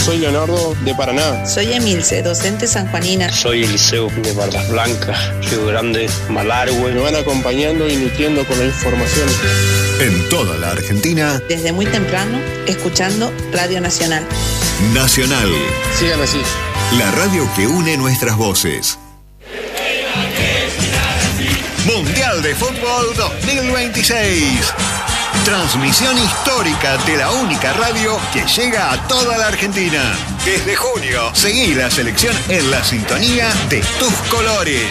Soy Leonardo de Paraná. Soy Emilce, docente sanjuanina. Soy Eliseo de Bardas Blancas, Río Grande, Malargüe. Me van acompañando y nutriendo con la información. En toda la Argentina. Desde muy temprano, escuchando Radio Nacional. Nacional. Sigan así. La radio que une nuestras voces. Mundial de Fútbol 2026. Transmisión histórica de la única radio que llega a toda la Argentina. Desde junio, seguí la selección en la sintonía de tus colores.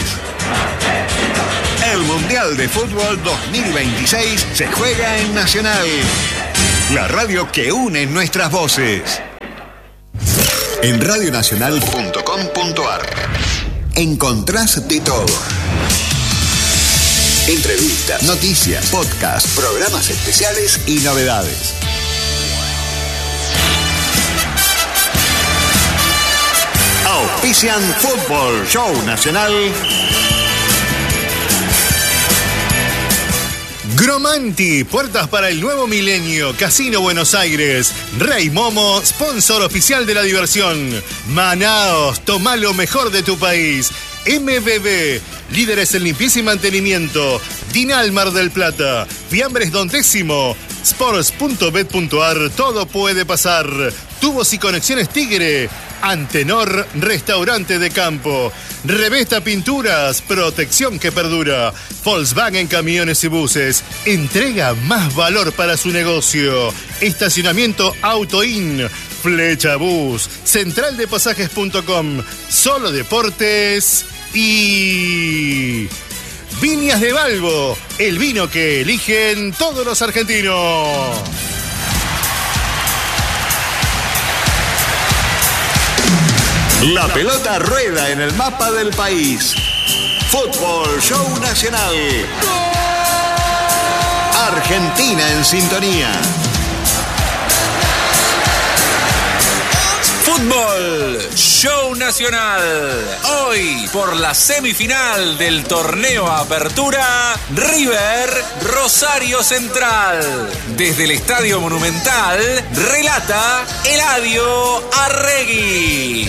El Mundial de Fútbol 2026 se juega en Nacional. La radio que une nuestras voces. En radionacional.com.ar encontrás de todo. Entrevistas, noticias, podcasts, programas especiales y novedades. Auspician Fútbol Show Nacional. Gromanti, puertas para el nuevo milenio, Casino Buenos Aires, Rey Momo, sponsor oficial de la diversión. Manaos, toma lo mejor de tu país. MBB, líderes en limpieza y mantenimiento. Dinal Mar del Plata, Fiambres Don Décimo, sports.bet.ar, todo puede pasar. Tubos y conexiones Tigre, Antenor, restaurante de campo. Revesta Pinturas, protección que perdura. Volkswagen Camiones y Buses, entrega más valor para su negocio. Estacionamiento Autoin, Flecha Bus, centraldepasajes.com, Solo Deportes y Viñas de Balbo, el vino que eligen todos los argentinos. La pelota rueda en el mapa del país. Fútbol Show Nacional. Argentina en sintonía. Fútbol Show Nacional. Hoy, por la semifinal del torneo Apertura, River Rosario Central. Desde el Estadio Monumental, relata Eladio Arregui.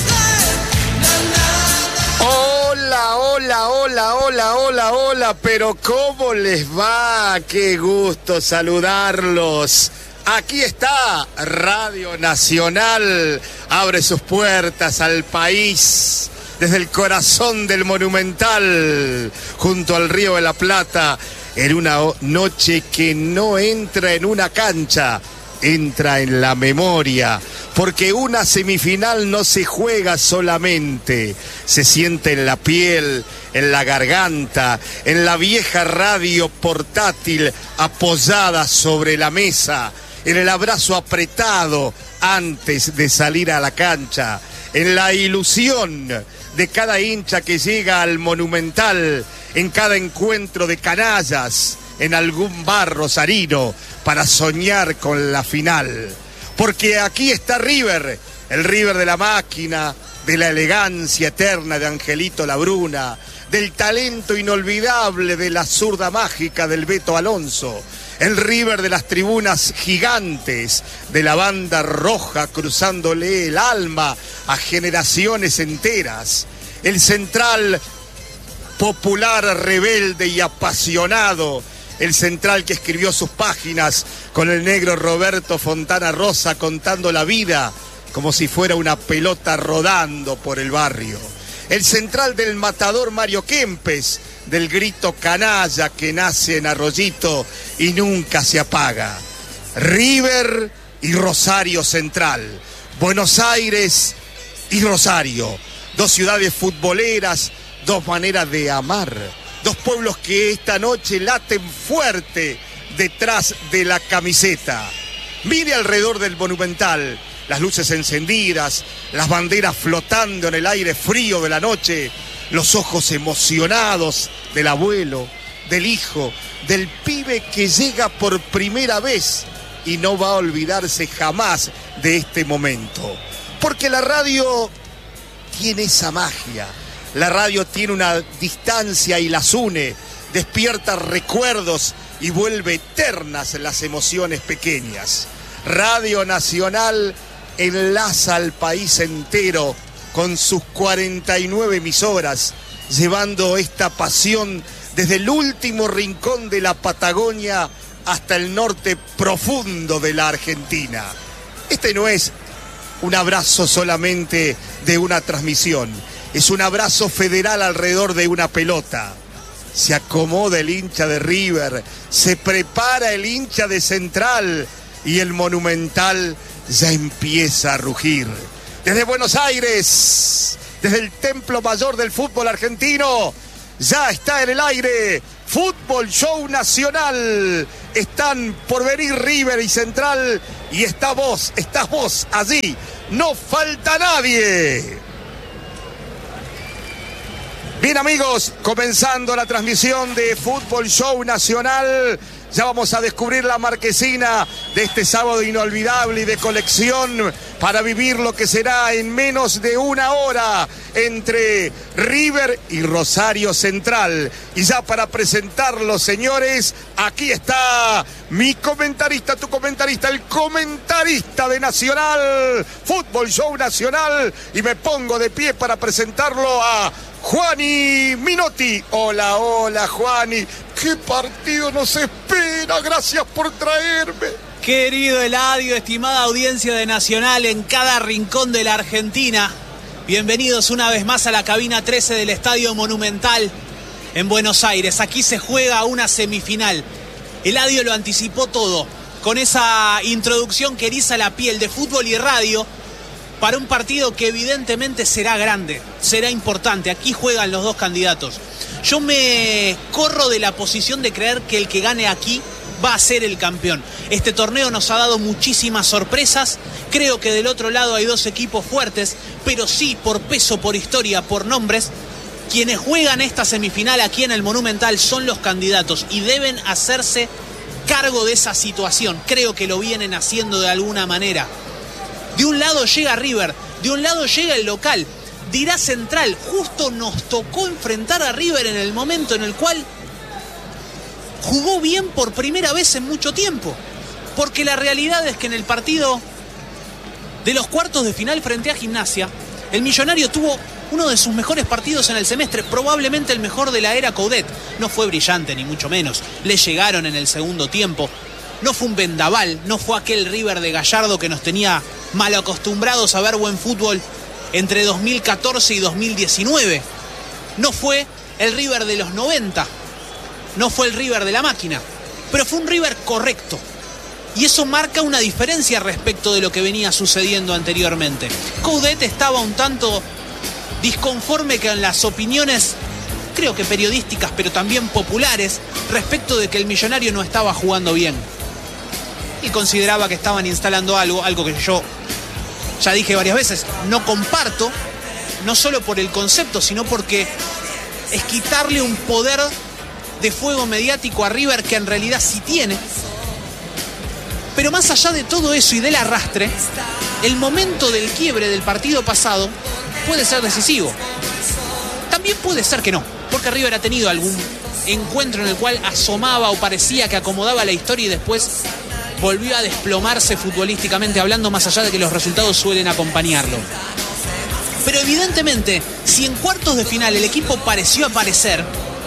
Hola, pero ¿cómo les va? Qué gusto saludarlos. Aquí está Radio Nacional, abre sus puertas al país desde el corazón del Monumental, junto al Río de la Plata, en una noche que no entra en una cancha, entra en la memoria, porque una semifinal no se juega solamente, se siente en la piel, en la garganta, en la vieja radio portátil apoyada sobre la mesa, en el abrazo apretado antes de salir a la cancha, en la ilusión de cada hincha que llega al Monumental, en cada encuentro de canallas, en algún bar rosarino, para soñar con la final. Porque aquí está River, el River de la máquina, de la elegancia eterna de Angelito Labruna, del talento inolvidable de la zurda mágica del Beto Alonso, el River de las tribunas gigantes, de la banda roja cruzándole el alma a generaciones enteras, el Central popular, rebelde y apasionado, el Central que escribió sus páginas con el negro Roberto Fontana Rosa contando la vida como si fuera una pelota rodando por el barrio. El Central del matador Mario Kempes, del grito canalla que nace en Arroyito y nunca se apaga. River y Rosario Central, Buenos Aires y Rosario, dos ciudades futboleras, dos maneras de amar, dos pueblos que esta noche laten fuerte detrás de la camiseta. Mire alrededor del Monumental, las luces encendidas, las banderas flotando en el aire frío de la noche, los ojos emocionados del abuelo, del hijo, del pibe que llega por primera vez y no va a olvidarse jamás de este momento. Porque la radio tiene esa magia. La radio tiene una distancia y las une, despierta recuerdos y vuelve eternas las emociones pequeñas. Radio Nacional enlaza al país entero con sus 49 emisoras, llevando esta pasión desde el último rincón de la Patagonia hasta el norte profundo de la Argentina. Este no es un abrazo solamente de una transmisión, es un abrazo federal alrededor de una pelota. Se acomoda el hincha de River, se prepara el hincha de Central y el Monumental ya empieza a rugir. Desde Buenos Aires, desde el templo mayor del fútbol argentino, ya está en el aire Fútbol Show Nacional. Están por venir River y Central y estás vos allí. No falta nadie. Bien, amigos, comenzando la transmisión de Fútbol Show Nacional. Ya vamos a descubrir la marquesina de este sábado inolvidable y de colección para vivir lo que será en menos de una hora entre River y Rosario Central. Y ya para presentarlos, señores, aquí está mi comentarista, tu comentarista, el comentarista de Nacional, Fútbol Show Nacional. Y me pongo de pie para presentarlo a Juani Minotti. Hola, hola, Juani. ¿Qué partido nos espera? Gracias por traerme. Querido Eladio, estimada audiencia de Nacional en cada rincón de la Argentina, bienvenidos una vez más a la cabina 13 del Estadio Monumental en Buenos Aires. Aquí se juega una semifinal. Eladio lo anticipó todo con esa introducción que eriza la piel de fútbol y radio para un partido que evidentemente será grande, será importante. Aquí juegan los dos candidatos. Yo me corro de la posición de creer que el que gane aquí va a ser el campeón. Este torneo nos ha dado muchísimas sorpresas. Creo que del otro lado hay dos equipos fuertes, pero sí por peso, por historia, por nombres. Quienes juegan esta semifinal aquí en el Monumental son los candidatos y deben hacerse cargo de esa situación. Creo que lo vienen haciendo de alguna manera. De un lado llega River, de un lado llega el local. Dirá Central, justo nos tocó enfrentar a River en el momento en el cual jugó bien por primera vez en mucho tiempo. Porque la realidad es que en el partido de los cuartos de final frente a Gimnasia, el Millonario tuvo uno de sus mejores partidos en el semestre, probablemente el mejor de la era Coudet. No fue brillante, ni mucho menos. Le llegaron en el segundo tiempo. No fue un vendaval, no fue aquel River de Gallardo que nos tenía mal acostumbrados a ver buen fútbol entre 2014 y 2019. No fue el River de los 90. No fue el River de la máquina. Pero fue un River correcto. Y eso marca una diferencia respecto de lo que venía sucediendo anteriormente. Coudet estaba un tanto disconforme con las opiniones, creo que periodísticas, pero también populares, respecto de que el Millonario no estaba jugando bien. Y consideraba que estaban instalando algo que yo ya dije varias veces, no comparto, no solo por el concepto, sino porque es quitarle un poder de fuego mediático a River que en realidad sí tiene. Pero más allá de todo eso y del arrastre, el momento del quiebre del partido pasado puede ser decisivo. También puede ser que no, porque River ha tenido algún encuentro en el cual asomaba o parecía que acomodaba la historia y después volvió a desplomarse futbolísticamente hablando, más allá de que los resultados suelen acompañarlo. Pero evidentemente, si en cuartos de final el equipo pareció aparecer,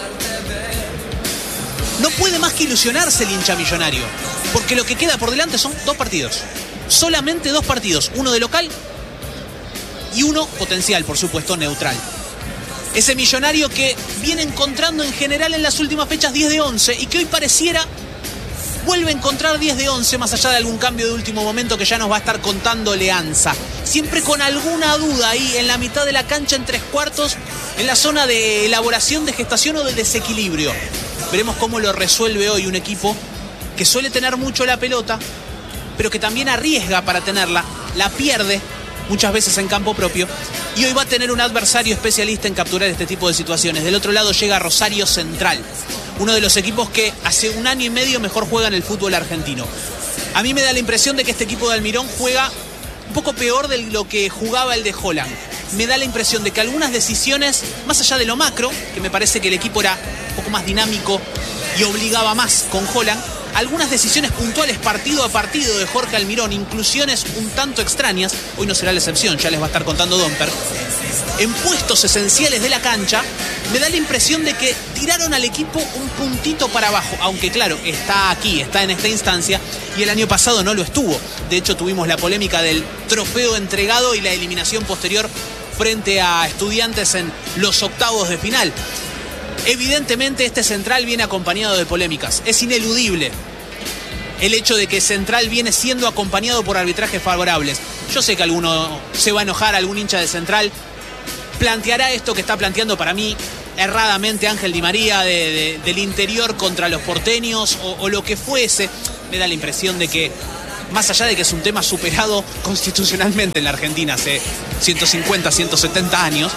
no puede más que ilusionarse el hincha millonario, porque lo que queda por delante son dos partidos. Solamente dos partidos, uno de local y uno potencial, por supuesto, neutral. Ese Millonario que viene encontrando en general en las últimas fechas 10 de 11 y que hoy pareciera vuelve a encontrar 10 de 11, más allá de algún cambio de último momento que ya nos va a estar contando Leanza. Siempre con alguna duda ahí en la mitad de la cancha, en tres cuartos, en la zona de elaboración, de gestación o de desequilibrio. Veremos cómo lo resuelve hoy un equipo que suele tener mucho la pelota, pero que también arriesga para tenerla, la pierde muchas veces en campo propio, y hoy va a tener un adversario especialista en capturar este tipo de situaciones. Del otro lado llega Rosario Central, uno de los equipos que hace un año y medio mejor juega en el fútbol argentino. A mí me da la impresión de que este equipo de Almirón juega un poco peor de lo que jugaba el de Holland. Me da la impresión de que algunas decisiones, más allá de lo macro, que me parece que el equipo era un poco más dinámico y obligaba más con Holland, algunas decisiones puntuales partido a partido de Jorge Almirón, inclusiones un tanto extrañas, hoy no será la excepción, ya les va a estar contando Domper, en puestos esenciales de la cancha, me da la impresión de que tiraron al equipo un puntito para abajo, aunque claro, está aquí, está en esta instancia, y el año pasado no lo estuvo. De hecho, tuvimos la polémica del trofeo entregado y la eliminación posterior frente a Estudiantes en los octavos de final. Evidentemente este Central viene acompañado de polémicas, es ineludible el hecho de que Central viene siendo acompañado por arbitrajes favorables. Yo sé que alguno se va a enojar, algún hincha de Central planteará esto que está planteando para mí erradamente Ángel Di María del interior contra los porteños o lo que fuese. Me da la impresión de que, más allá de que es un tema superado constitucionalmente en la Argentina hace 150, 170 años,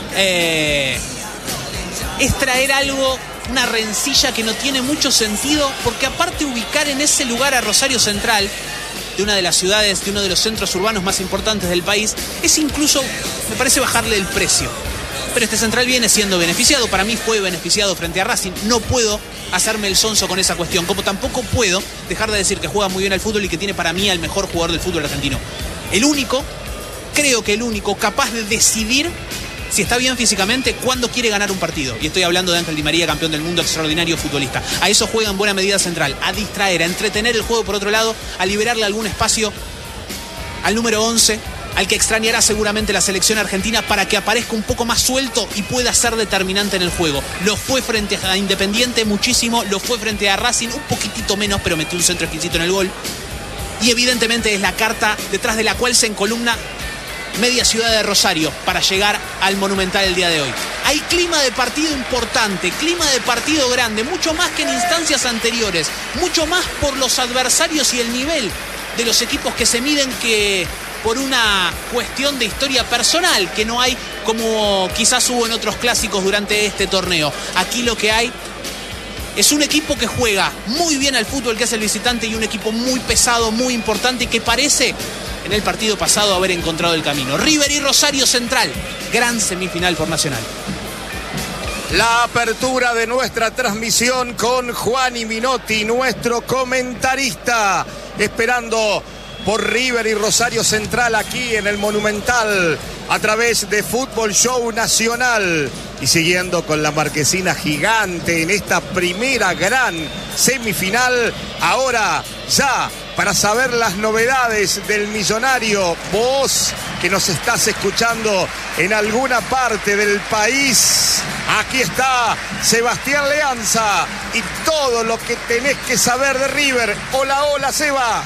es traer algo, una rencilla que no tiene mucho sentido, porque aparte ubicar en ese lugar a Rosario Central, de una de las ciudades, de uno de los centros urbanos más importantes del país, es incluso, me parece, bajarle el precio. Pero este Central viene siendo beneficiado, para mí fue beneficiado frente a Racing, no puedo hacerme el sonso con esa cuestión, como tampoco puedo dejar de decir que juega muy bien al fútbol y que tiene para mí al mejor jugador del fútbol argentino. El único, creo que el único capaz de decidir si está bien físicamente, cuándo quiere ganar un partido. Y estoy hablando de Ángel Di María, campeón del mundo, extraordinario futbolista. A eso juega en buena medida Central, a distraer, a entretener el juego por otro lado, a liberarle algún espacio al número 11, al que extrañará seguramente la selección argentina para que aparezca un poco más suelto y pueda ser determinante en el juego. Lo fue frente a Independiente muchísimo, lo fue frente a Racing un poquitito menos, pero metió un centro exquisito en el gol. Y evidentemente es la carta detrás de la cual se encolumna media ciudad de Rosario para llegar al Monumental el día de hoy. Hay clima de partido importante, clima de partido grande, mucho más que en instancias anteriores, mucho más por los adversarios y el nivel de los equipos que se miden que por una cuestión de historia personal que no hay como quizás hubo en otros clásicos durante este torneo. Aquí lo que hay es un equipo que juega muy bien al fútbol, que es el visitante, y un equipo muy pesado, muy importante, que parece en el partido pasado haber encontrado el camino. River y Rosario Central, gran semifinal por Nacional. La apertura de nuestra transmisión con Juani Minotti, nuestro comentarista, esperando por River y Rosario Central aquí en el Monumental a través de Fútbol Show Nacional, y siguiendo con la marquesina gigante en esta primera gran semifinal. Ahora ya para saber las novedades del millonario, vos que nos estás escuchando en alguna parte del país, aquí está Sebastián Leanza y todo lo que tenés que saber de River. Hola, hola, Seba.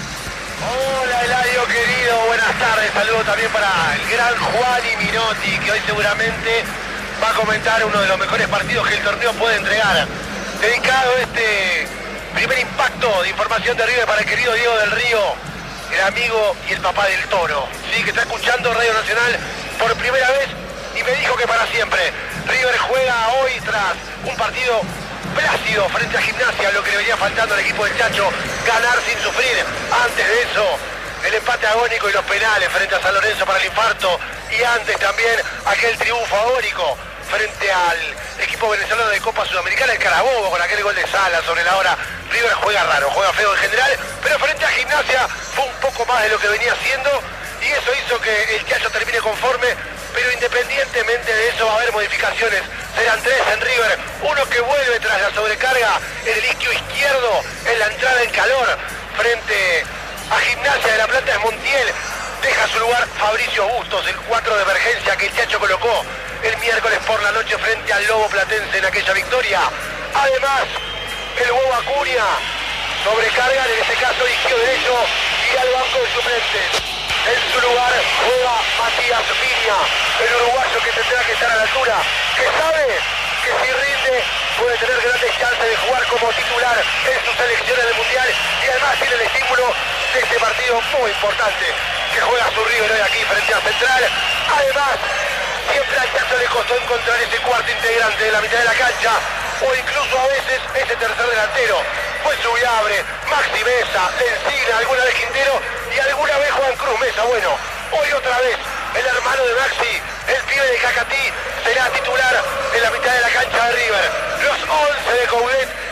Hola, Eladio querido, buenas tardes. Saludo también para el gran Juani Minotti, que hoy seguramente va a comentar uno de los mejores partidos que el torneo puede entregar. Dedicado este primer impacto de información de River para el querido Diego del Río, el amigo y el papá del Toro, sí, que está escuchando Radio Nacional por primera vez y me dijo que para siempre. River juega hoy tras un partido plácido frente a Gimnasia, lo que le venía faltando al equipo del Chacho, ganar sin sufrir. Antes de eso, el empate agónico y los penales frente a San Lorenzo para el infarto, y antes también aquel triunfo agónico frente al equipo venezolano de Copa Sudamericana, el Carabobo, con aquel gol de Sala sobre la hora. River juega raro, juega feo en general, pero frente a Gimnasia fue un poco más de lo que venía haciendo, y eso hizo que el Chacho termine conforme. Pero independientemente de eso va a haber modificaciones. Serán 3 en River, uno que vuelve tras la sobrecarga en el isquio izquierdo, en la entrada en calor frente a Gimnasia de La Plata es Montiel. Deja su lugar Fabricio Bustos, el 4 de emergencia que el Chacho colocó el miércoles por la noche frente al Lobo Platense en aquella victoria. Además, el Huevo Acuña sobrecarga, en ese caso isquio derecho, y al banco de suplentes. En su lugar juega Matías Viña, el uruguayo que tendrá que estar a la altura, que sabe que si rinde puede tener grandes chances de jugar como titular en sus selecciones del Mundial, y además tiene el estímulo de este partido muy importante que juega su River hoy aquí frente a Central. Además, siempre al Chacho le costó encontrar ese cuarto integrante de la mitad de la cancha, o incluso a veces ese tercer delantero. Fue Subiabre, Maxi Mesa, Encina, alguna vez Quintero y alguna vez Juan Cruz Mesa. Bueno, hoy otra vez el hermano de Maxi, el pibe de Cacatí, será titular en la mitad de la cancha de River. Los 11 de Coudet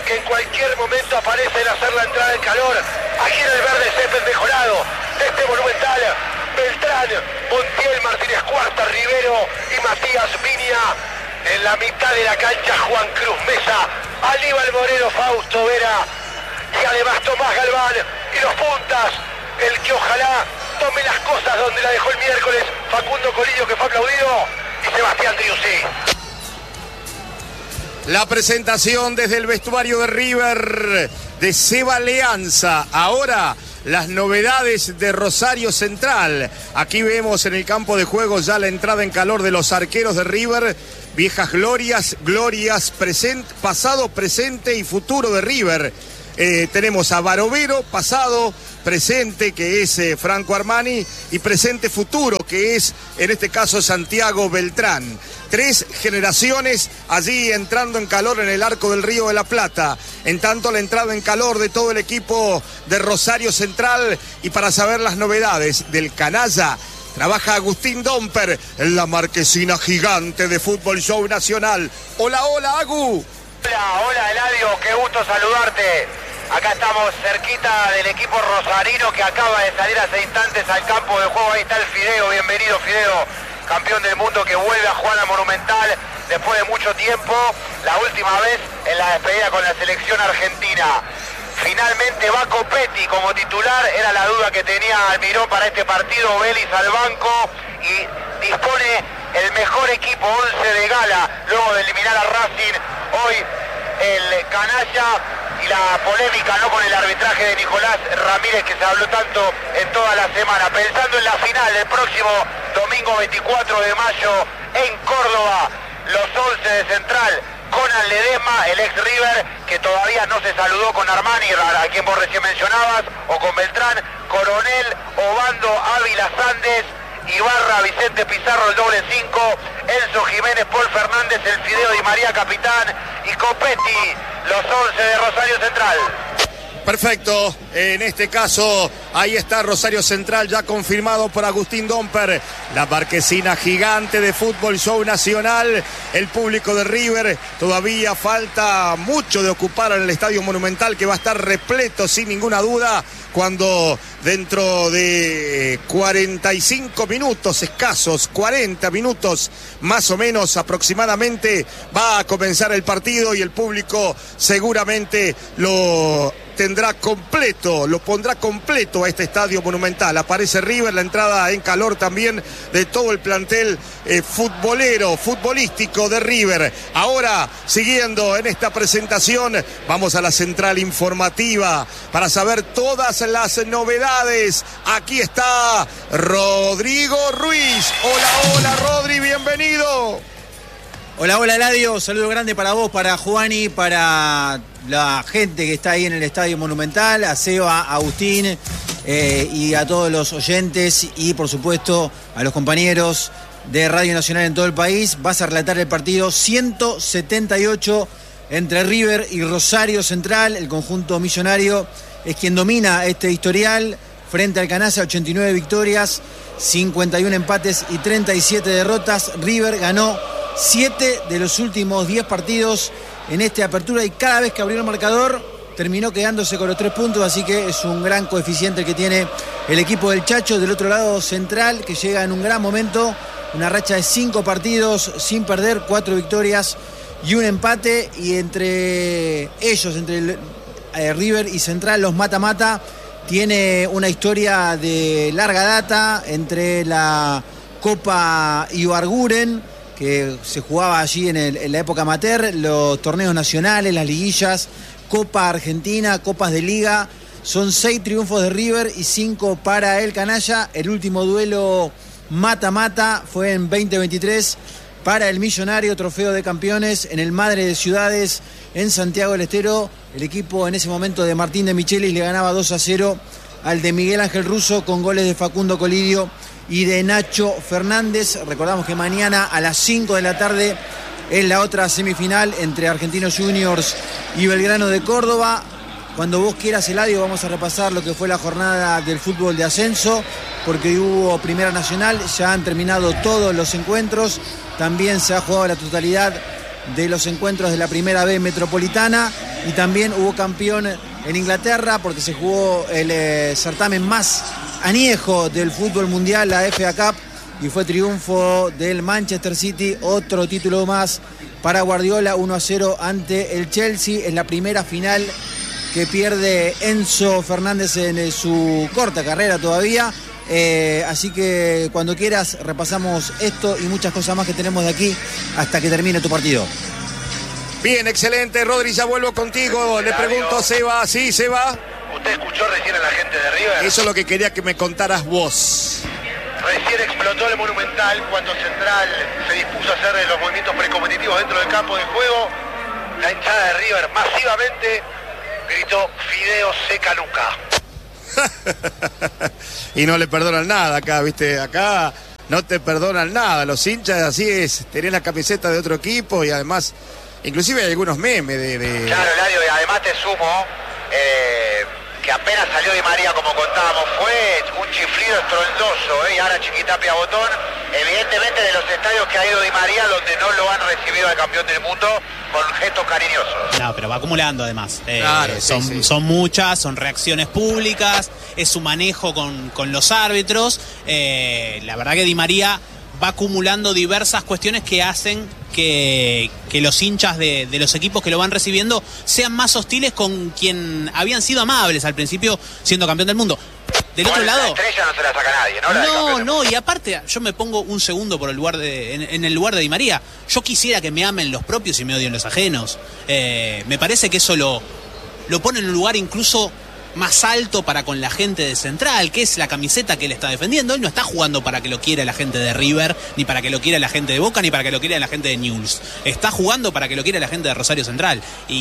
que en cualquier momento aparecen a hacer la entrada en calor aquí en el verde césped mejorado de este Monumental. Beltrán, Montiel, Martínez Cuarta, Rivero y Matías Viña. En la mitad de la cancha Juan Cruz Mesa, Aníbal Moreno, Fausto Vera y además Tomás Galván. Y los puntas, el que ojalá tome las cosas donde la dejó el miércoles, Facundo Colillo, que fue aplaudido, y Sebastián Driussi. La presentación desde el vestuario de River de Seba Leanza. Ahora las novedades de Rosario Central. Aquí vemos en el campo de juego ya la entrada en calor de los arqueros de River. Viejas glorias, pasado, presente y futuro de River. Tenemos a Barovero, pasado, presente, que es Franco Armani, y presente futuro, que es en este caso Santiago Beltrán. 3 generaciones allí entrando en calor en el arco del Río de la Plata. En tanto, la entrada en calor de todo el equipo de Rosario Central. Y para saber las novedades del canalla, trabaja Agustín Domper en la marquesina gigante de Fútbol Show Nacional. Hola, hola, Agu. Hola Eladio, qué gusto saludarte. Acá estamos cerquita del equipo rosarino que acaba de salir hace instantes al campo de juego. Ahí está el Fideo, bienvenido Fideo, campeón del mundo que vuelve a jugar a Monumental después de mucho tiempo, la última vez en la despedida con la selección argentina. Finalmente va Copetti como titular, era la duda que tenía Almirón para este partido. Vélez al banco y dispone el mejor equipo 11 de gala luego de eliminar a Racing. Hoy el canalla y la polémica, ¿no?, con el arbitraje de Nicolás Ramírez, que se habló tanto en toda la semana. Pensando en la final del próximo domingo 24 de mayo en Córdoba, los 11 de Central, Conan Ledesma, el ex River, que todavía no se saludó con Armani, a quien vos recién mencionabas, o con Beltrán, Coronel, Obando, Ávila, Sandes, Ibarra, Vicente Pizarro, el doble 5, Enzo Jiménez, Paul Fernández, el Fideo Di María, capitán, y Copetti, los 11 de Rosario Central. Perfecto, en este caso ahí está Rosario Central ya confirmado por Agustín Domper, la marquesina gigante de Fútbol Show Nacional. El público de River, todavía falta mucho de ocupar en el Estadio Monumental, que va a estar repleto sin ninguna duda cuando dentro de 45 minutos escasos, 40 minutos más o menos aproximadamente, va a comenzar el partido y el público seguramente lo tendrá completo, lo pondrá completo a este Estadio Monumental. Aparece River, la entrada en calor también de todo el plantel futbolístico de River. Ahora, siguiendo en esta presentación, vamos a la central informativa para saber todas las novedades. Aquí está Rodrigo Ruiz. Hola, hola, Rodri, bienvenido. Hola, hola, Eladio. Saludo grande para vos, para Juani, para la gente que está ahí en el Estadio Monumental, a Seba, a Agustín y a todos los oyentes y, por supuesto, a los compañeros de Radio Nacional en todo el país. Vas a relatar el partido 178 entre River y Rosario Central. El conjunto millonario es quien domina este historial frente al Canalla, 89 victorias, 51 empates y 37 derrotas. River ganó 7 de los últimos 10 partidos en esta apertura y cada vez que abrió el marcador terminó quedándose con los 3 puntos, así que es un gran coeficiente el que tiene el equipo del Chacho. Del otro lado, Central, que llega en un gran momento, una racha de 5 partidos sin perder, 4 victorias y un empate, y entre ellos, entre River y Central, los mata-mata, tiene una historia de larga data entre la Copa Ibarguren, que se jugaba allí en la época amateur, los torneos nacionales, las liguillas, Copa Argentina, Copas de Liga. Son 6 triunfos de River y 5 para el Canalla. El último duelo mata-mata fue en 2023 para el Millonario, trofeo de campeones en el Madre de Ciudades en Santiago del Estero. El equipo en ese momento de Martín de Michelis le ganaba 2-0 al de Miguel Ángel Russo con goles de Facundo Colidio y de Nacho Fernández. Recordamos que mañana a las 5 de la tarde es la otra semifinal entre Argentinos Juniors y Belgrano de Córdoba. Cuando vos quieras, Eladio, vamos a repasar lo que fue la jornada del fútbol de ascenso, porque hoy hubo Primera Nacional, ya han terminado todos los encuentros, también se ha jugado la totalidad de los encuentros de la Primera B Metropolitana y también hubo campeón en Inglaterra porque se jugó el certamen más añejo del fútbol mundial, la FA Cup, y fue triunfo del Manchester City, otro título más para Guardiola, 1-0 ante el Chelsea en la primera final que pierde Enzo Fernández en su corta carrera todavía. Así que cuando quieras repasamos esto y muchas cosas más que tenemos de aquí hasta que termine tu partido. Bien, excelente, Rodri, ya vuelvo contigo. Le pregunto a Seba, ¿sí, Seba? ¿Usted escuchó recién a la gente de River? Eso es lo que quería que me contaras vos. Recién explotó el Monumental cuando Central se dispuso a hacer los movimientos precompetitivos dentro del campo de juego. La hinchada de River masivamente gritó Fideo seca nuca. Y no le perdonan nada acá, ¿viste? Acá no te perdonan nada. Los hinchas, así es, tenés la camiseta de otro equipo y además, inclusive hay algunos memes de... Claro, Eladio, y además te sumo que apenas salió Di María, como contábamos, fue un chiflido estruendoso, y ahora Chiquitapia Botón, evidentemente de los estadios que ha ido Di María, donde no lo han recibido al campeón del mundo con gestos cariñosos. No, pero va acumulando además. Claro, son muchas, son reacciones públicas, es su manejo con los árbitros. La verdad que Di María va acumulando diversas cuestiones que hacen que los hinchas de los equipos que lo van recibiendo sean más hostiles con quien habían sido amables al principio siendo campeón del mundo. Del otro lado... La estrella no se la saca nadie, ¿no? Y aparte, yo me pongo un segundo por el lugar en el lugar de Di María. Yo quisiera que me amen los propios y me odien los ajenos. Me parece que eso lo pone en un lugar incluso más alto para con la gente de Central, que es la camiseta que él está defendiendo. Él no está jugando para que lo quiera la gente de River, ni para que lo quiera la gente de Boca, ni para que lo quiera la gente de Newell's. Está jugando para que lo quiera la gente de Rosario Central.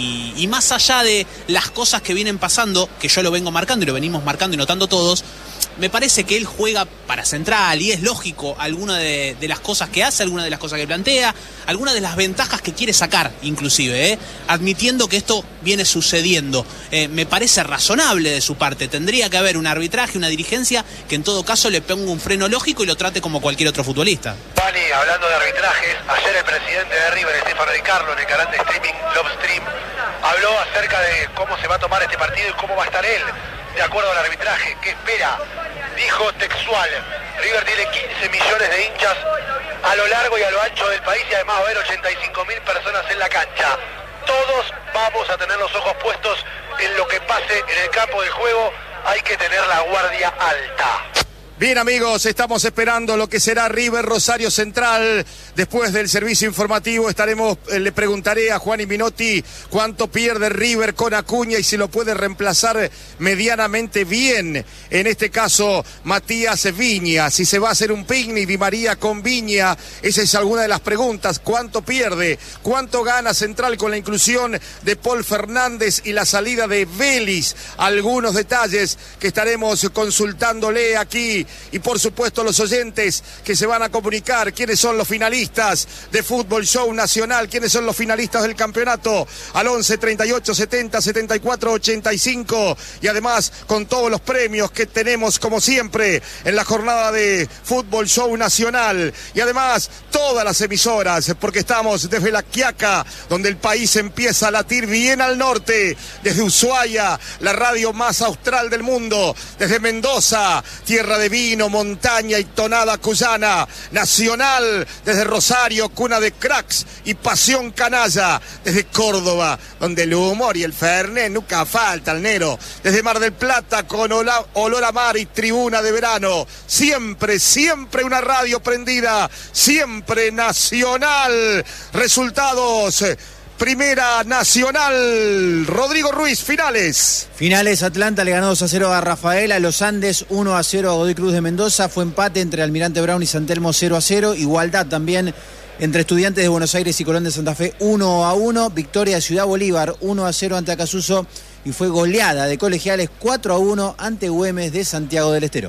Y más allá de las cosas que vienen pasando, que yo lo vengo marcando y lo venimos marcando y notando todos, me parece que él juega para Central y es lógico alguna de las cosas que hace, alguna de las cosas que plantea, alguna de las ventajas que quiere sacar, inclusive, admitiendo que esto viene sucediendo. Me parece razonable de su parte. Tendría que haber un arbitraje, una dirigencia que en todo caso le ponga un freno lógico y lo trate como cualquier otro futbolista. Pani, hablando de arbitrajes, ayer el presidente de River, Estefano Di Carlo, en el canal de streaming Lobstream, habló acerca de cómo se va a tomar este partido y cómo va a estar él de acuerdo al arbitraje. ¿Qué espera? Dijo textual: River tiene 15 millones de hinchas a lo largo y a lo ancho del país y además va a haber 85.000 personas en la cancha. Todos vamos a tener los ojos puestos en lo que pase en el campo de juego. Hay que tener la guardia alta. Bien, amigos, estamos esperando lo que será River Rosario Central. Después del servicio informativo le preguntaré a Juan y Minotti cuánto pierde River con Acuña y si lo puede reemplazar medianamente bien. En este caso, Matías Viña. Si se va a hacer un picnic Di María con Viña, esa es alguna de las preguntas. ¿Cuánto pierde? ¿Cuánto gana Central con la inclusión de Paul Fernández y la salida de Vélez? Algunos detalles que estaremos consultándole aquí. Y por supuesto los oyentes que se van a comunicar, quiénes son los finalistas de Fútbol Show Nacional, quiénes son los finalistas del campeonato, al 11 38 70 74 85, y además con todos los premios que tenemos como siempre en la jornada de Fútbol Show Nacional, y además todas las emisoras, porque estamos desde La Quiaca, donde el país empieza a latir bien al norte, desde Ushuaia, la radio más austral del mundo, desde Mendoza, tierra de vino, montaña y tonada cuyana, Nacional, desde Rosario, cuna de cracks y pasión canalla, desde Córdoba, donde el humor y el fernet nunca falta, el Nero, desde Mar del Plata, con olor a mar y tribuna de verano, siempre, siempre una radio prendida, siempre Nacional. Resultados: Primera Nacional, Rodrigo Ruiz, finales. Finales, Atlanta le ganó 2-0 a Rafaela, Los Andes 1-0 a Godoy Cruz de Mendoza, fue empate entre Almirante Brown y San Telmo 0-0, igualdad también entre Estudiantes de Buenos Aires y Colón de Santa Fe 1-1, victoria de Ciudad Bolívar 1-0 ante Acasuso y fue goleada de Colegiales 4-1 ante Güemes de Santiago del Estero.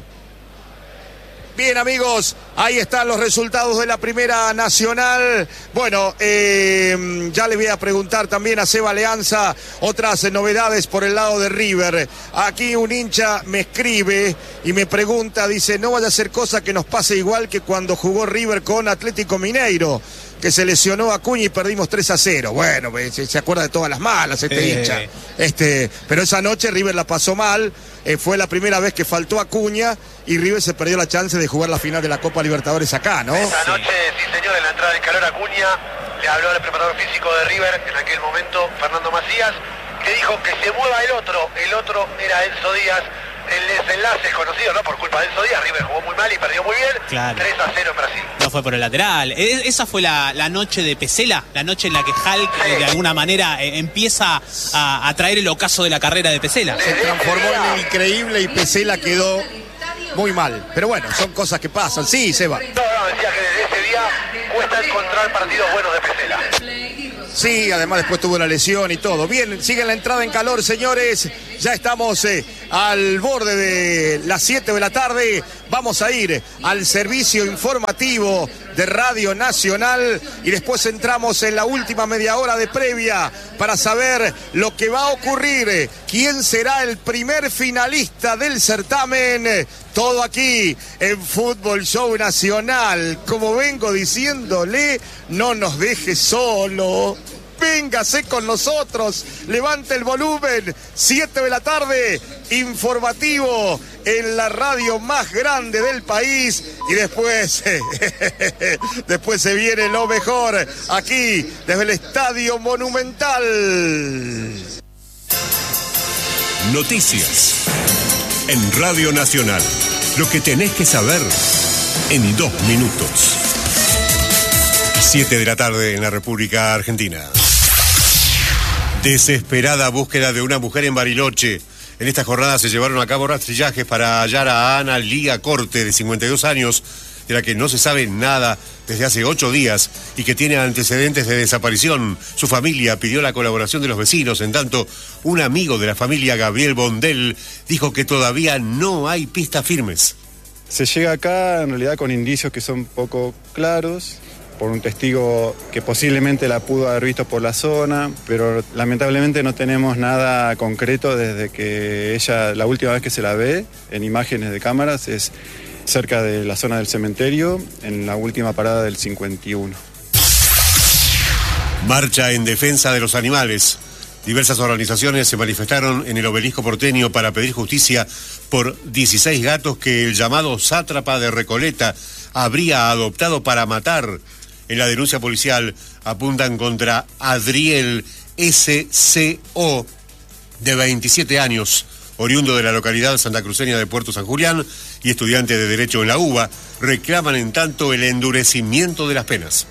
Bien, amigos, ahí están los resultados de la Primera Nacional. Bueno, ya le voy a preguntar también a Seba Leanza otras novedades por el lado de River. Aquí un hincha me escribe y me pregunta, dice: no vaya a ser cosa que nos pase igual que cuando jugó River con Atlético Mineiro. que se lesionó Acuña y perdimos 3-0. Bueno, se acuerda de todas las malas hincha. Pero esa noche River la pasó mal. Fue la primera vez que faltó Acuña y River se perdió la chance de jugar la final de la Copa Libertadores acá, ¿no? Esa noche, sí señor, en la entrada de calor Acuña le habló al preparador físico de River en aquel momento, Fernando Macías, que dijo que se mueva el otro era Enzo Díaz. El desenlace es conocido, ¿no? Por culpa de Enzo Díaz, River jugó muy mal y perdió muy bien. Claro. 3-0 en Brasil. No fue por el lateral. Esa fue la noche de Pesela, la noche en la que Hulk de alguna manera empieza a traer el ocaso de la carrera de Pesela. Se transformó en el increíble y Pesela quedó muy mal. Pero bueno, son cosas que pasan. Sí, Seba. No, decía que desde ese día cuesta encontrar partidos buenos de Pesela. Sí, además después tuvo una lesión y todo. Bien, sigue la entrada en calor, señores. Ya estamos al borde de las 7 de la tarde. Vamos a ir al servicio informativo de Radio Nacional y después entramos en la última media hora de previa para saber lo que va a ocurrir. ¿Quién será el primer finalista del certamen? Todo aquí en Fútbol Show Nacional. Como vengo diciéndole, no nos deje solo. Véngase con nosotros, levante el volumen, 7 de la tarde, informativo en la radio más grande del país y después se viene lo mejor aquí desde el Estadio Monumental. Noticias en Radio Nacional, lo que tenés que saber en 2 minutos. 7 de la tarde en la República Argentina. Desesperada búsqueda de una mujer en Bariloche. En esta jornada se llevaron a cabo rastrillajes para hallar a Ana Lía Corte, de 52 años, de la que no se sabe nada desde hace 8 días y que tiene antecedentes de desaparición. Su familia pidió la colaboración de los vecinos. En tanto, un amigo de la familia, Gabriel Bondel, dijo que todavía no hay pistas firmes. Se llega acá en realidad con indicios que son poco claros, por un testigo que posiblemente la pudo haber visto por la zona, pero lamentablemente no tenemos nada concreto desde que ella, la última vez que se la ve en imágenes de cámaras, es cerca de la zona del cementerio, en la última parada del 51. Marcha en defensa de los animales. Diversas organizaciones se manifestaron en el Obelisco porteño para pedir justicia por 16 gatos que el llamado sátrapa de Recoleta habría adoptado para matar. En la denuncia policial apuntan contra Adriel S.C.O., de 27 años, oriundo de la localidad santacruceña de Puerto San Julián y estudiante de Derecho en la UBA. Reclaman en tanto el endurecimiento de las penas.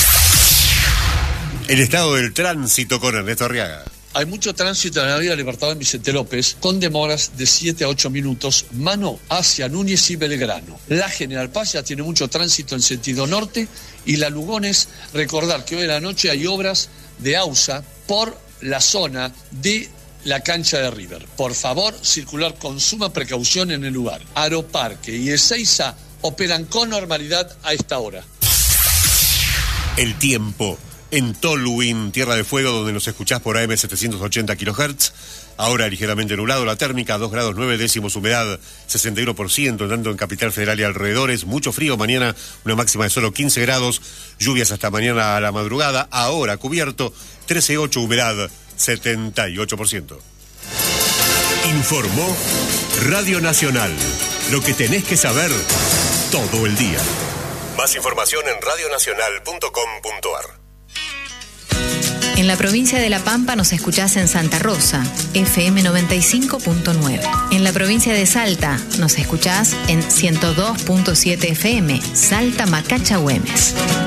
El estado del tránsito con Ernesto Arriaga. Hay mucho tránsito en la avenida Libertador en Vicente López, con demoras de 7 a 8 minutos, mano hacia Núñez y Belgrano. La General Paz ya tiene mucho tránsito en sentido norte y la Lugones, recordar que hoy en la noche hay obras de AUSA por la zona de la cancha de River. Por favor, circular con suma precaución en el lugar. Aeroparque y Ezeiza operan con normalidad a esta hora. El tiempo. En Tolwyn, Tierra de Fuego, donde nos escuchás por AM 780 kHz. Ahora ligeramente nublado, la térmica 2 grados 9 décimos, humedad 61%, tanto en Capital Federal y alrededores. Mucho frío, mañana una máxima de solo 15 grados, lluvias hasta mañana a la madrugada. Ahora cubierto, 13,8, humedad 78%. Informó Radio Nacional, lo que tenés que saber todo el día. Más información en radionacional.com.ar. En la provincia de La Pampa nos escuchás en Santa Rosa, FM 95.9. En la provincia de Salta nos escuchás en 102.7 FM, Salta Macacha Güemes.